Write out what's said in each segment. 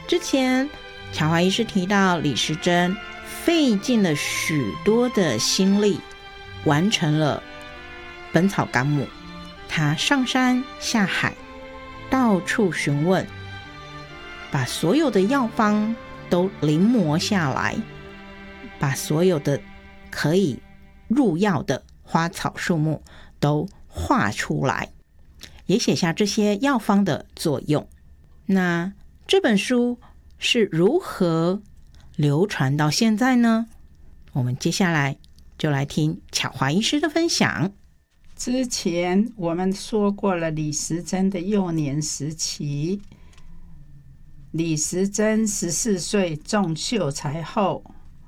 之前巧华医师提到，李时珍费尽了许多的心力，完成了《本草纲目》。他上山下海，到处询问，把所有的药方都临摹下来，把所有的可以入药的花草树木都画出来，也写下这些药方的作用。那这本书是如何流传到现在呢？我们接下来就来听巧华医师的分享。 之前我们说过了李时珍的幼年时期。李时珍14岁中秀才后，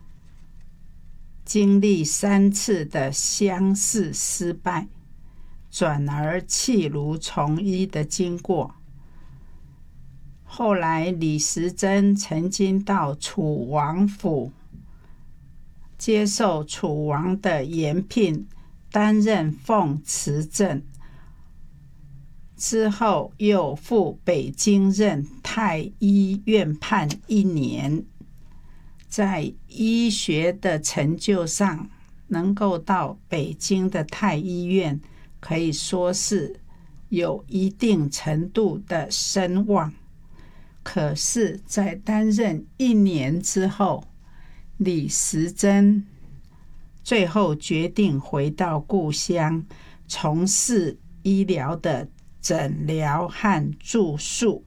经历3次的乡试失败，转而弃儒从医的经过。后来李时珍曾经到楚王府接受楚王的延聘，担任奉祠正，之后又赴北京任太医院判1年。在医学的成就上，能够到北京的太医院，可以说是有一定程度的声望。可是在担任1年之后，李时珍最后决定回到故乡，从事医疗的诊疗和著述。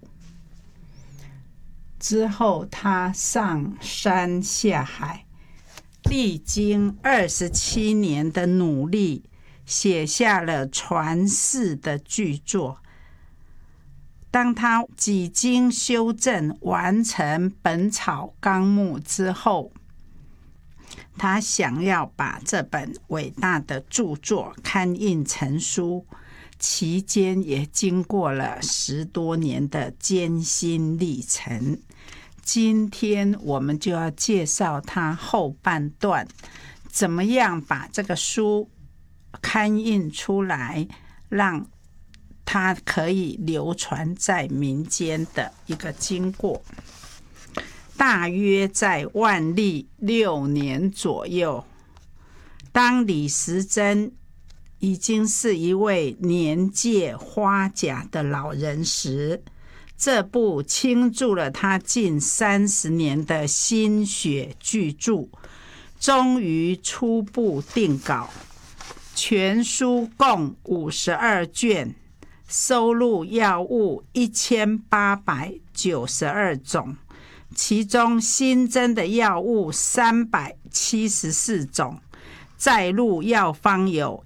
之后他上山下海，历经27年的努力，写下了传世的巨作。当他几经修正完成《本草纲目》之后，他想要把这本伟大的著作刊印成书，期间也经过了10多年的艰辛历程。今天我们就要介绍他后半段，怎么样把这个书刊印出来，让它可以流传在民间的一个经过。大约在万历6年左右，当李时珍已经是一位年届花甲的老人时，这部倾注了他近30年的心血巨著终于初步定稿。全书共52卷，收录药物1892种，其中新增的药物374种，载录药方有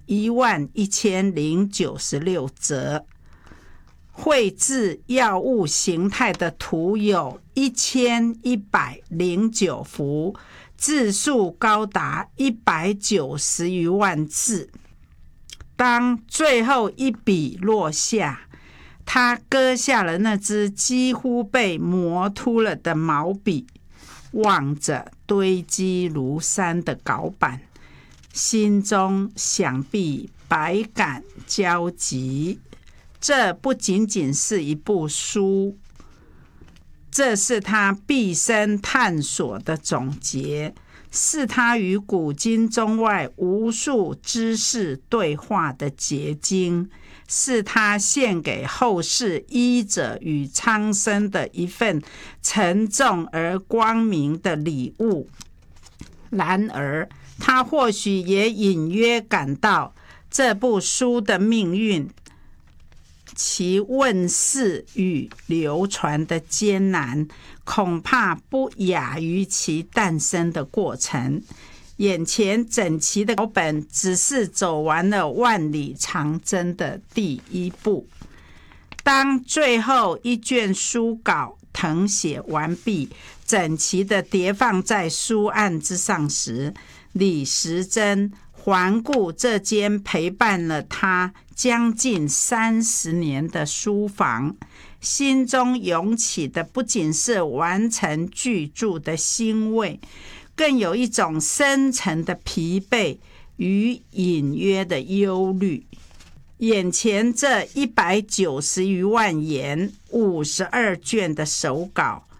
11096则，绘制药物形态的图有1109幅，字数高达190余万字。当最后一笔落下，他割下了那支几乎被磨秃了的毛笔，望着堆积如山的稿板，心中想必百感交集。这不仅仅是一部书，这是他毕生探索的总结，是他与古今中外无数知识对话的结晶，是他献给后世医者与苍生的一份沉重而光明的礼物。然而，他或许也隐约感到这部书的命运，其问世与流传的艰难，恐怕不亚于其诞生的过程。眼前整齐的稿本只是走完了万里长征的第一步。当最后一卷书稿誊写完毕，整齐地叠放在书案之上时，李时珍环顾这间陪伴了他将近30年的书房，心中涌起的不仅是完成巨著的欣慰，更有一种深沉的疲惫与隐约的忧虑。眼前这190余万言52卷的手稿，